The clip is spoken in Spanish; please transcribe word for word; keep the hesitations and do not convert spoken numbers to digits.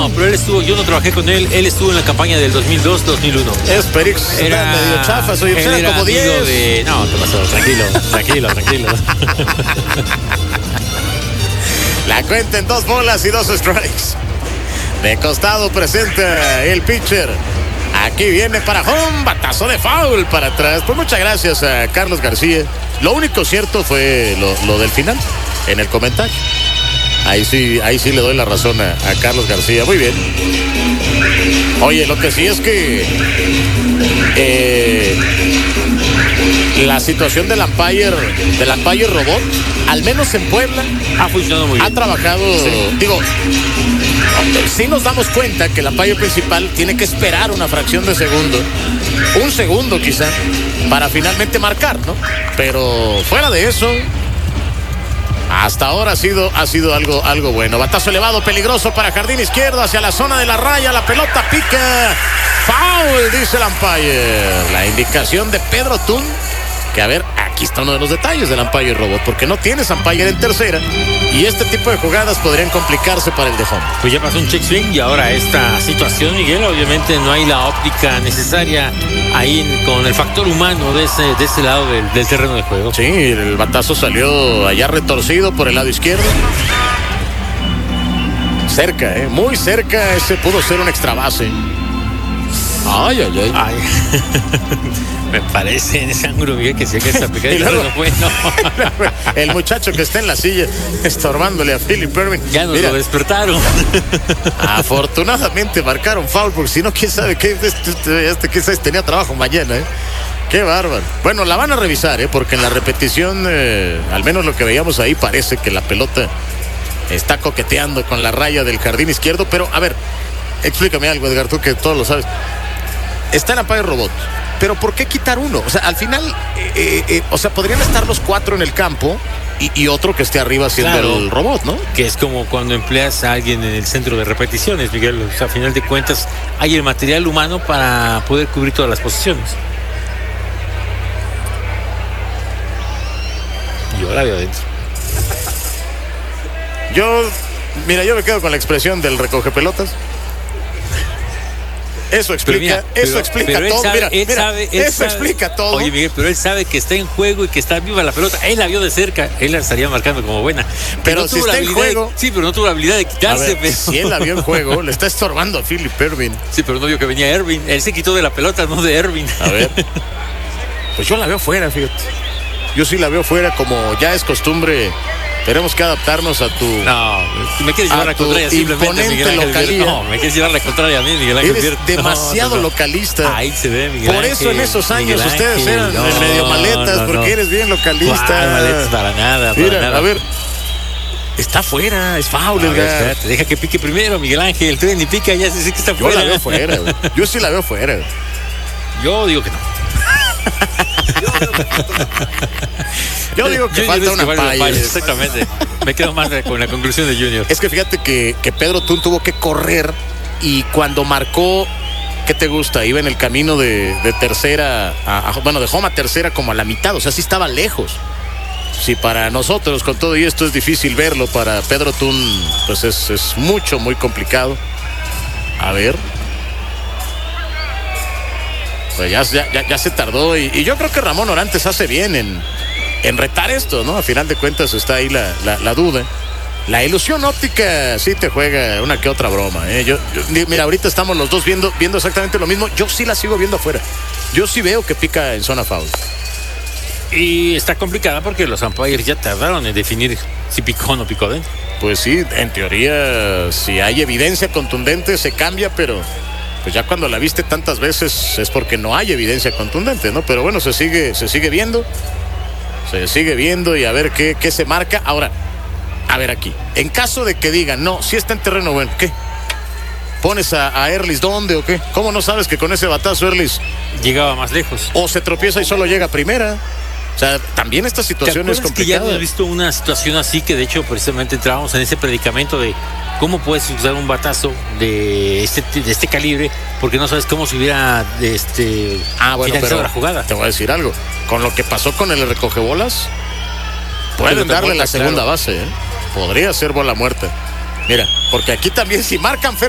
No, pero él estuvo, yo no trabajé con él, él estuvo en la campaña del dos mil dos dos mil uno. Es Perix, era medio chafa, soy él era como diez. De... No, te pasó, tranquilo, tranquilo, tranquilo. La cuenta en dos bolas y dos strikes. De costado presenta el pitcher. Aquí viene para home, batazo de foul para atrás. Pues muchas gracias a Carlos García. Lo único cierto fue lo, lo del final, en el comentario. Ahí sí, ahí sí le doy la razón a, a Carlos García. Muy bien. Oye, lo que sí es que eh, la situación del umpire, del umpire robot, al menos en Puebla, ha funcionado muy bien. Ha trabajado, sí. digo, sí nos damos cuenta que el umpire principal tiene que esperar una fracción de segundo, un segundo quizá, para finalmente marcar, ¿no? Pero fuera de eso, hasta ahora ha sido, ha sido algo, algo bueno. Batazo elevado, peligroso para jardín izquierdo, hacia la zona de la raya, la pelota pica. Foul, dice el umpire. La indicación de Pedro Tun, que a ver, aquí está uno de los detalles del umpire robot, porque no tienes umpire en tercera, y este tipo de jugadas podrían complicarse para el de home. Pues ya pasó un check swing y ahora esta situación, Miguel, obviamente no hay la óptica necesaria ahí con el factor humano de ese, de ese lado del, del terreno de juego. Sí, el batazo salió allá retorcido por el lado izquierdo. Cerca, eh, muy cerca, ese pudo ser un extra base. Ay, ay, ay. ay. Me parece en ese ángulo, Miguel, que sí que está picando. Luego, bueno. El muchacho que está en la silla estorbándole a Philip Ervin. Ya nos Mira, lo despertaron. Afortunadamente marcaron foul, porque si no, quién sabe qué este, este, este tenía trabajo mañana, ¿eh? Qué bárbaro. Bueno, la van a revisar, ¿eh? Porque en la repetición, eh, al menos lo que veíamos ahí, parece que la pelota está coqueteando con la raya del jardín izquierdo. Pero, a ver, explícame algo, Edgar, tú que todo lo sabes. Está en umpire robot, pero ¿por qué quitar uno? O sea, al final, eh, eh, o sea, podrían estar los cuatro en el campo y, y otro que esté arriba haciendo claro, el robot, ¿no? Que es como cuando empleas a alguien en el centro de repeticiones, Miguel. O sea, a final de cuentas, hay el material humano para poder cubrir todas las posiciones. Yo la veo adentro. Yo, mira, yo me quedo con la expresión del recoge pelotas. Eso explica, mira, pero, eso explica todo. Sabe, mira, mira sabe, eso sabe. explica todo. Oye, Miguel, pero él sabe que está en juego y que está viva la pelota. Él la vio de cerca, él la estaría marcando como buena. Pero, pero no si está en juego. De, sí, pero no tuvo la habilidad de quitarse. Ver, pero... Si él la vio en juego, le está estorbando a Philip Ervin. Sí, pero no vio que venía Ervin. Él se quitó de la pelota, no de Ervin. A ver. Pues yo la veo fuera, fíjate. Yo sí la veo fuera, como ya es costumbre. Tenemos que adaptarnos a tu. No, me quieres llevar a la contraria simplemente, Miguel Ángel. Localía. No, me quieres llevar a la contraria a mí, Miguel Ángel. Eres demasiado no, no, no. localista. Ahí se ve, Miguel Por eso Ángel, en esos años Miguel ustedes Ángel, eran no, medio maletas, no, porque no. eres bien localista. ¿Cuál maletas? Para nada, para Mira, nada. a ver. Está fuera, es foul, a ver, deja que pique primero, Miguel Ángel. Tú ni pica, ya sé que está Yo fuera. Yo la veo fuera, güey. Yo sí la veo fuera. Yo digo que no. Yo digo que Junior falta una palla. Exactamente. Me quedo más con la conclusión de Junior. Es que fíjate que, que Pedro Tun tuvo que correr y cuando marcó, ¿qué te gusta? Iba en el camino de, de tercera, a, a, bueno, de home a tercera como a la mitad, o sea, sí estaba lejos. Si para nosotros con todo y esto es difícil verlo, para Pedro Tun pues es, es mucho, muy complicado. A ver. Pues ya, ya, ya se tardó y, y yo creo que Ramón Orantes hace bien en, en retar esto, ¿no? A final de cuentas está ahí la, la, la duda. La ilusión óptica sí te juega una que otra broma, ¿eh? Yo, yo, mira, ahorita estamos los dos viendo, viendo exactamente lo mismo. Yo sí la sigo viendo afuera. Yo sí veo que pica en zona foul. Y está complicada porque los umpires ya tardaron en definir si picó o no picó dentro. Pues sí, en teoría, si hay evidencia contundente se cambia, pero pues ya cuando la viste tantas veces es porque no hay evidencia contundente, ¿no? Pero bueno, se sigue, se sigue viendo, se sigue viendo y a ver qué, qué se marca. Ahora, a ver aquí, en caso de que digan, no, si está en terreno bueno, ¿qué? ¿Pones a, a Erlis dónde o qué? ¿Cómo no sabes que con ese batazo Erlis llegaba más lejos? O se tropieza y solo llega a primera. O sea, también esta situación es complicada. Que ya hemos visto una situación así, que de hecho precisamente entrábamos en ese predicamento de cómo puedes usar un batazo de este, de este calibre, porque no sabes cómo se hubiera este, ah, bueno, finalizado la jugada. Te voy a decir algo. Con lo que pasó con el recogebolas, pueden darle muerta, la segunda claro. base, ¿eh? Podría ser bola muerta. Mira, porque aquí también si marcan